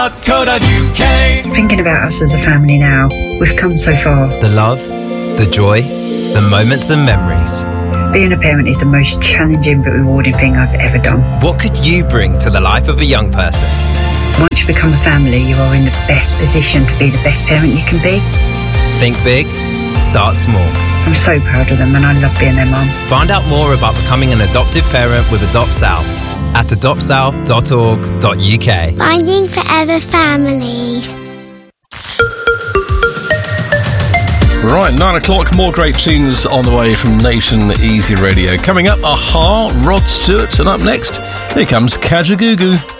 Thinking about us as a family now, we've come so far. The love, the joy, the moments and memories. Being a parent is the most challenging but rewarding thing I've ever done. What could you bring to the life of a young person? Once you become a family, you are in the best position to be the best parent you can be. Think big, start small. I'm so proud of them and I love being their mum. Find out more about becoming an adoptive parent with Adopt South at adoptsouth.org.uk. Finding Forever Families. Right, 9 o'clock, more great tunes on the way from Nation Easy Radio. Coming up, Aha, Rod Stewart, and up next, here comes Kajagoogoo.